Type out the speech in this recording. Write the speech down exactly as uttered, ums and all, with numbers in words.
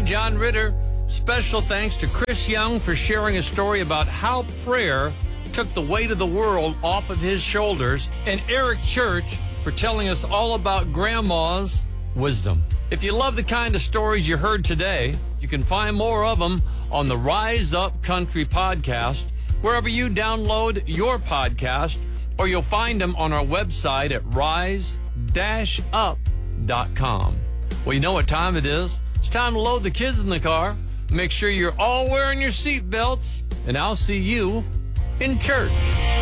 John Ritter. Special thanks to Chris Young for sharing a story about how prayer took the weight of the world off of his shoulders, and Eric Church for telling us all about Grandma's wisdom. If you love the kind of stories you heard today, you can find more of them on the Rise Up Country podcast, wherever you download your podcast, or you'll find them on our website at rise dash up dot com. Well, you know what time it is. It's time to load the kids in the car. Make sure you're all wearing your seat belts, and I'll see you in church.